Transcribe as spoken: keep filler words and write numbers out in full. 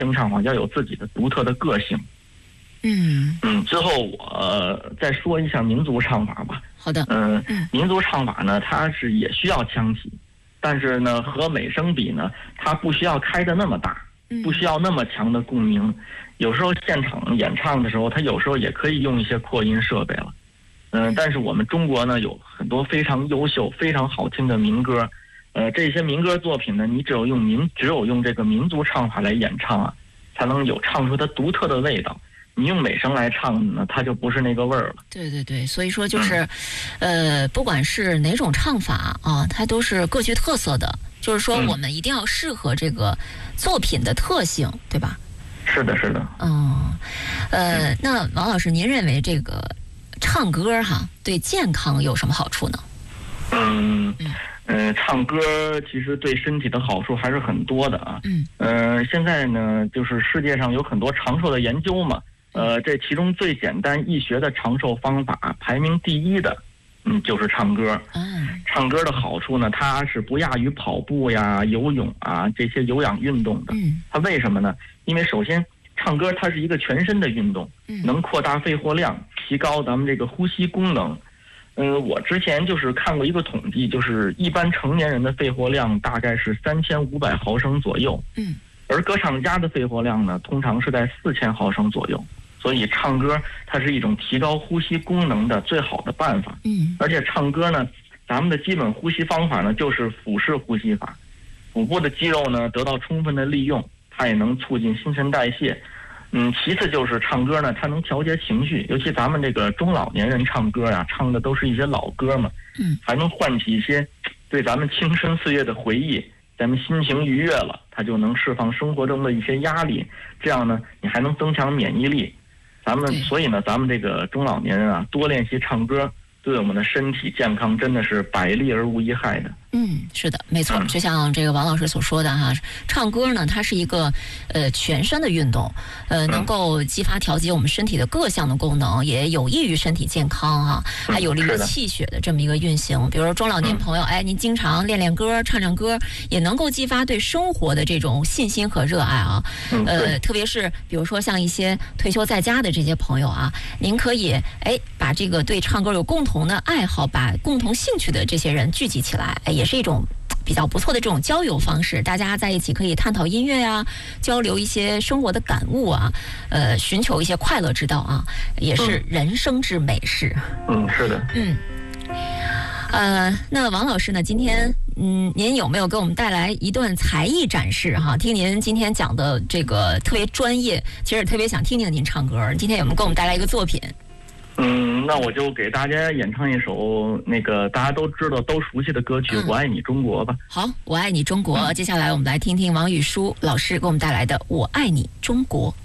声唱法要有自己的独特的个性。 嗯嗯，最后我、呃、再说一下民族唱法吧。 好的。 嗯、呃，民族唱法呢，它是也需要腔体，但是呢，和美声比呢，它不需要开得那么大，不需要那么强的共鸣。有时候现场演唱的时候，它有时候也可以用一些扩音设备了。嗯、呃，但是我们中国呢，有很多非常优秀、非常好听的民歌。呃，这些民歌作品呢，你只有用民，只有用这个民族唱法来演唱啊，才能有唱出它独特的味道。你用美声来唱呢，它就不是那个味儿了。 对对对，所以说就是，嗯、呃，不管是哪种唱法啊，它都是各具特色的。就是说，我们一定要适合这个作品的特性，对吧？ 是的，是的。 嗯，呃，那王老师，您认为这个唱歌哈对健康有什么好处呢？ 嗯嗯。呃，唱歌其实对身体的好处还是很多的啊。嗯。呃，现在呢，就是世界上有很多长寿的研究嘛。呃，这其中最简单易学的长寿方法，排名第一的，嗯，就是唱歌。嗯。唱歌的好处呢，它是不亚于跑步呀、游泳啊这些有氧运动的。嗯。它为什么呢？因为首先，唱歌它是一个全身的运动，嗯，能扩大肺活量，提高咱们这个呼吸功能。嗯，我之前就是看过一个统计，就是一般成年人的肺活量大概是三千五百毫升左右，嗯，而歌唱家的肺活量呢，通常是在四千毫升左右。所以唱歌它是一种提高呼吸功能的最好的办法，嗯，而且唱歌呢，咱们的基本呼吸方法呢就是腹式呼吸法，腹部的肌肉呢得到充分的利用，它也能促进新陈代谢。嗯，其次就是唱歌呢，它能调节情绪，尤其咱们这个中老年人唱歌呀、啊，唱的都是一些老歌嘛，嗯，还能唤起一些对咱们青春岁月的回忆，咱们心情愉悦了，它就能释放生活中的一些压力，这样呢，你还能增强免疫力。咱们所以呢，咱们这个中老年人啊，多练习唱歌，对我们的身体健康真的是百利而无一害的。 嗯，是的，没错，就像这个王老师所说的哈，唱歌呢，它是一个呃全身的运动，呃，能够激发调节我们身体的各项的功能，也有益于身体健康哈，还有利于气血的这么一个运行。比如说中老年朋友，哎，您经常练练歌、唱唱歌，也能够激发对生活的这种信心和热爱啊。呃，特别是比如说像一些退休在家的这些朋友啊，您可以哎把这个对唱歌有共同的爱好、把共同兴趣的这些人聚集起来，哎。也是一种比较不错的这种交友方式，大家在一起可以探讨音乐啊，交流一些生活的感悟啊，呃，寻求一些快乐之道啊，也是人生之美事。 嗯，是的。嗯， 呃，那王老师呢？今天嗯，您有没有给我们带来一段才艺展示哈？听您今天讲的这个特别专业，其实特别想听听您唱歌。今天有没有给我们带来一个作品？ 嗯，那我就给大家演唱一首那个大家都知道、都熟悉的歌曲《我爱你中国》吧。 好，《我爱你中国》。接下来我们来听听王宇舒老师给我们带来的《我爱你中国》。